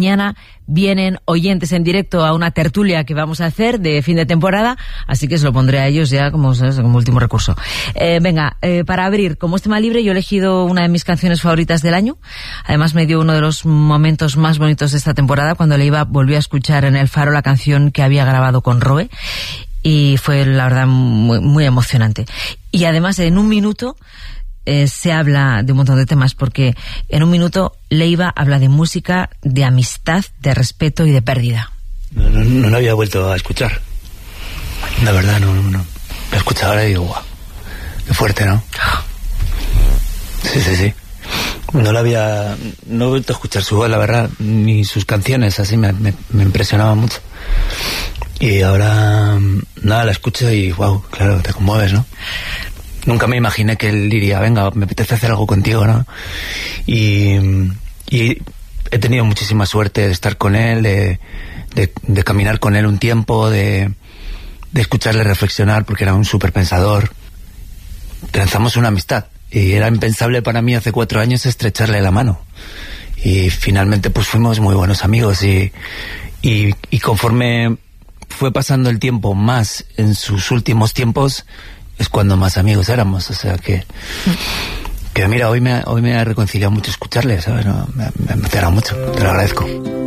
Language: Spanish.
mañana vienen oyentes en directo a una tertulia que vamos a hacer de fin de temporada, así que se lo pondré a ellos ya como, ¿sabes?, como último recurso. Para abrir, como es tema libre, yo he elegido una de mis canciones favoritas del año. Además me dio uno de los momentos más bonitos de esta temporada cuando volví a escuchar en El Faro la canción que había grabado con Roe, y fue la verdad muy, muy emocionante. Y además en un minuto se habla de un montón de temas, porque en un minuto Leiva habla de música, de amistad, de respeto y de pérdida. No lo había vuelto a escuchar, la verdad. No lo he escuchado ahora y digo, guau, qué fuerte, ¿no? Sí. No he vuelto a escuchar su voz, la verdad, ni sus canciones, así me impresionaba mucho. Y ahora, nada, la escucho y wow, claro, te conmueves, ¿no? Nunca me imaginé que él diría, venga, me apetece hacer algo contigo, ¿no? Y he tenido muchísima suerte de estar con él, de caminar con él un tiempo, de escucharle reflexionar, porque era un súper pensador. Trenzamos una amistad y era impensable para mí hace 4 años estrecharle la mano. Y finalmente pues fuimos muy buenos amigos y conforme fue pasando el tiempo más en sus últimos tiempos, es cuando más amigos éramos. O sea que mira, hoy me ha reconciliado mucho escucharle, ¿sabes? ¿No? Me ha emocionado mucho, te lo agradezco.